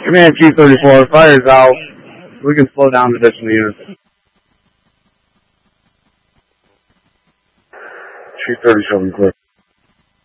Command Chief 34, fire's out. We can slow down additional units. Chief 37, clear.